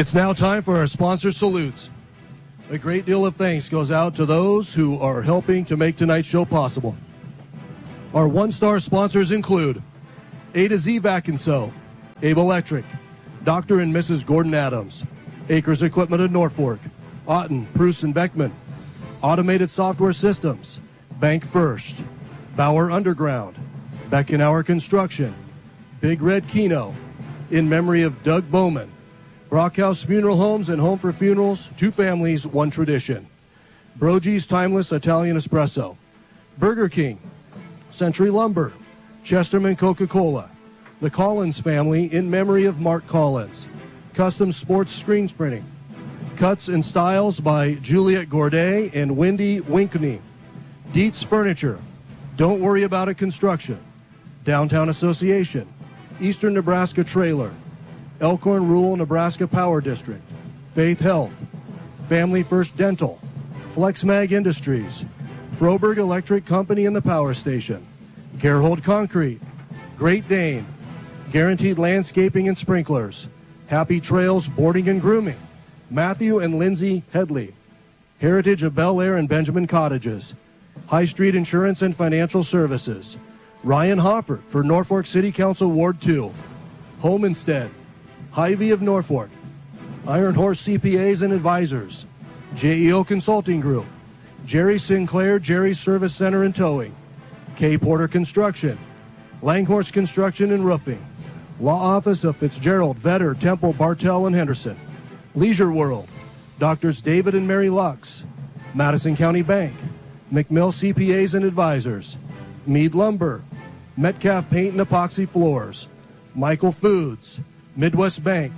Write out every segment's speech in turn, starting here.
It's now time for our sponsor salutes. A great deal of thanks goes out to those who are helping to make tonight's show possible. Our one-star sponsors include A to Z Vac and Sew, Abe Electric, Dr. and Mrs. Gordon Adams, Acres Equipment of Norfolk, Otten, Pruce and Beckman, Automated Software Systems, Bank First, Bauer Underground, Beckenauer Construction, Big Red Kino, in memory of Doug Bowman, Brockhouse Funeral Homes and Home for Funerals, 2 families, 1 tradition, Brogy's Timeless Italian Espresso, Burger King, Century Lumber, Chesterman Coca-Cola, the Collins family in memory of Mark Collins, Custom Sports Screen Printing, Cuts and Styles by Juliet Gourdet and Wendy Winkney, Dietz Furniture, Don't Worry About It Construction, Downtown Association, Eastern Nebraska Trailer, Elkhorn Rural Nebraska Power District, Faith Health, Family First Dental, FlexMag Industries, Froberg Electric Company and the Power Station, Gerhold Concrete, Great Dane, Guaranteed Landscaping and Sprinklers, Happy Trails Boarding and Grooming, Matthew and Lindsay Headley, Heritage of Bel Air and Benjamin Cottages, High Street Insurance and Financial Services, Ryan Hoffert for Norfolk City Council Ward 2, Home Instead, Hy-Vee of Norfolk, Iron Horse CPAs and Advisors, JEO Consulting Group, Jerry Sinclair Jerry Service Center and Towing, K. Porter Construction, Langhorse Construction and Roofing, Law Office of Fitzgerald, Vetter, Temple, Bartell, and Henderson, Leisure World, Doctors David and Mary Lux, Madison County Bank, McMill CPAs and Advisors, Mead Lumber, Metcalf Paint and Epoxy Floors, Michael Foods, Midwest Bank,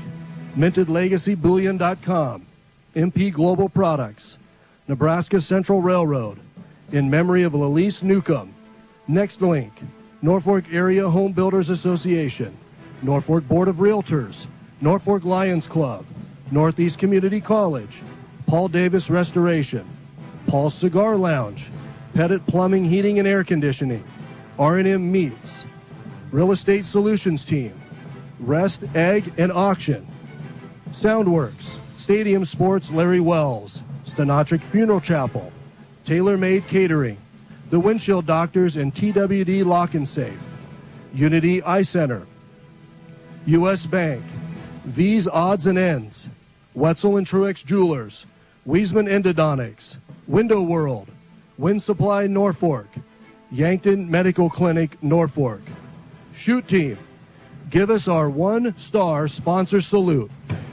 MintedLegacyBullion.com, MP Global Products, Nebraska Central Railroad, in memory of Lalise Newcomb, NextLink, Norfolk Area Home Builders Association, Norfolk Board of Realtors, Norfolk Lions Club, Northeast Community College, Paul Davis Restoration, Paul's Cigar Lounge, Pettit Plumbing, Heating, and Air Conditioning, R&M Meats, Real Estate Solutions Team, Rest, Egg, and Auction, Soundworks, Stadium Sports, Larry Wells, Stenotric Funeral Chapel, Tailor-Made Catering, The Windshield Doctors, and TWD Lock and Safe, Unity Eye Center, U.S. Bank, V's Odds and Ends, Wetzel and Truex Jewelers, Wiesman Endodontics, Window World, Wind Supply Norfolk, Yankton Medical Clinic Norfolk. Shoot Team, give us our one-star sponsor salute.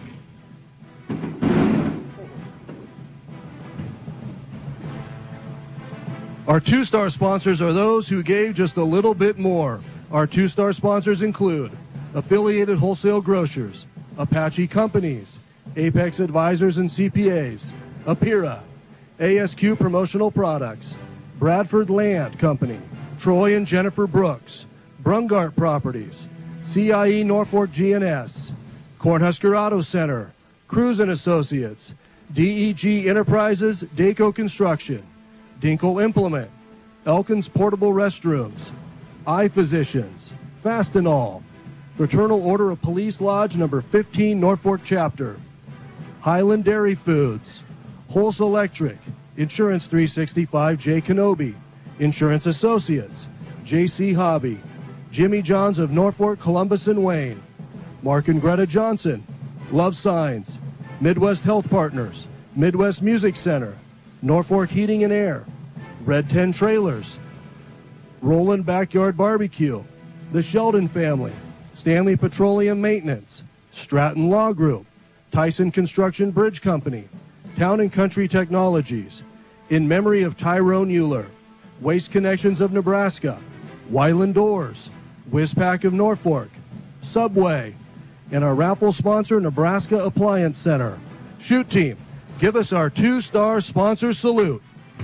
Our two-star sponsors are those who gave just a little bit more. Our two-star sponsors include Affiliated Wholesale Grocers, Apache Companies, Apex Advisors and CPAs, Apira, ASQ Promotional Products, Bradford Land Company, Troy and Jennifer Brooks, Brungart Properties, CIE Norfolk GNS, Cornhusker Auto Center, Cruz and Associates, DEG Enterprises, Daco Construction, Dinkle Implement, Elkins Portable Restrooms, Eye Physicians, Fastenal, Fraternal Order of Police Lodge number 15 Norfolk Chapter, Highland Dairy Foods, Holz Electric, Insurance 365 J. Kenobi, Insurance Associates, JC Hobby, Jimmy Johns of Norfolk, Columbus, and Wayne, Mark and Greta Johnson, Love Signs, Midwest Health Partners, Midwest Music Center, Norfolk Heating and Air, Red 10 Trailers, Roland Backyard Barbecue, the Sheldon Family, Stanley Petroleum Maintenance, Stratton Law Group, Tyson Construction Bridge Company, Town and Country Technologies, in memory of Tyrone Euler, Waste Connections of Nebraska, Weiland Doors, Wizpack of Norfolk, Subway, and our raffle sponsor, Nebraska Appliance Center. Shoot Team, give us our two-star sponsor salute.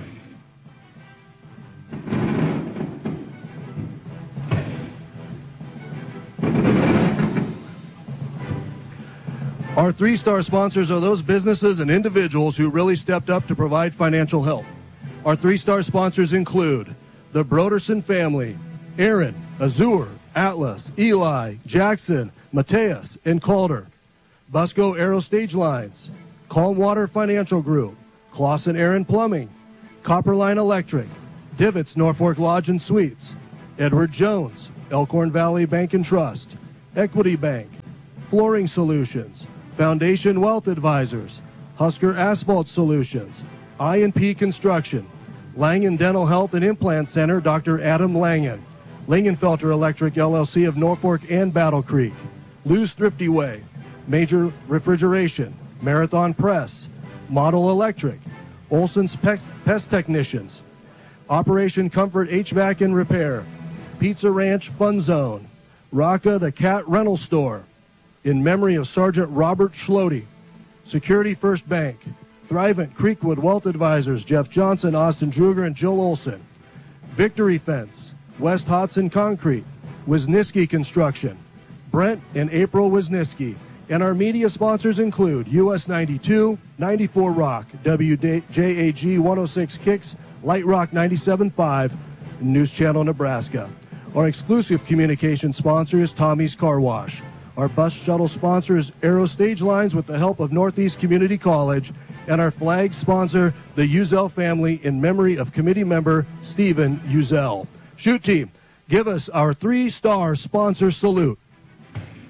Our three-star sponsors are those businesses and individuals who really stepped up to provide financial help. Our three-star sponsors include the Broderson family, Aaron, Azur, Atlas, Eli, Jackson, Mateus, and Calder. Busco Aerostage Lines, Calm Water Financial Group, Clausen Aaron Plumbing, Copperline Electric, Divots Norfolk Lodge and Suites, Edward Jones, Elkhorn Valley Bank and Trust, Equity Bank, Flooring Solutions, Foundation Wealth Advisors, Husker Asphalt Solutions, I&P Construction, Langen Dental Health and Implant Center, Dr. Adam Langen, Lingenfelter Electric LLC of Norfolk and Battle Creek, Lou's Thrifty Way, Major Refrigeration, Marathon Press, Model Electric, Olson's Pest Technicians, Operation Comfort HVAC and Repair, Pizza Ranch Fun Zone, Rocca the Cat Rental Store, in memory of Sergeant Robert Schlote, Security First Bank, Thrivent Creekwood Wealth Advisors, Jeff Johnson, Austin Druger, and Jill Olson, Victory Fence, West Hodson Concrete, Wisniewski Construction, Brent and April Wisniewski. And our media sponsors include US 92, 94 Rock, WJAG 106 Kicks, Light Rock 97.5, News Channel Nebraska. Our exclusive communication sponsor is Tommy's Car Wash. Our bus shuttle sponsor is Aerostage Lines with the help of Northeast Community College. And our flag sponsor, the Uzel family, in memory of committee member Stephen Uzel. Shoot team, give us our 3-star sponsor salute.